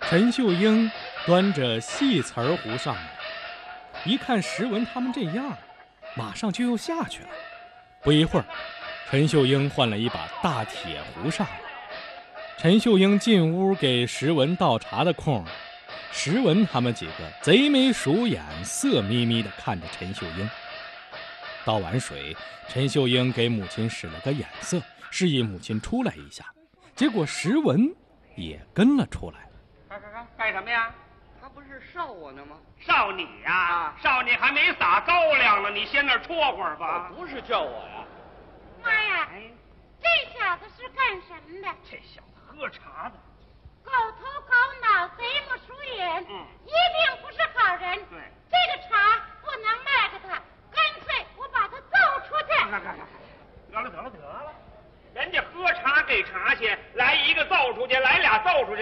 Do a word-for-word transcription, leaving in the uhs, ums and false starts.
陈秀英端着细瓷儿壶上来，一看石文他们这样，马上就又下去了。不一会儿，陈秀英换了一把大铁壶上来。陈秀英进屋给石文倒茶的空，石文他们几个贼眉鼠眼，色眯眯地看着陈秀英。倒完水，陈秀英给母亲使了个眼色，示意母亲出来一下。结果石文也跟了出来。 干干干干什么呀？ 他不是烧我呢吗？ 烧你呀、啊！烧你还没撒高粱呢，你先那儿戳会儿吧。 不是叫我呀。 妈呀，哎、这小子是干什么的？ 这小子喝茶的， 狗头狗脑，贼木鼠眼， 嗯， 一定不是好人。 对， 这个茶不能卖给他，干脆我把他揍出去。 看看看，得了得了得了，人家喝茶给茶去，来一个揍出去，来俩揍出去。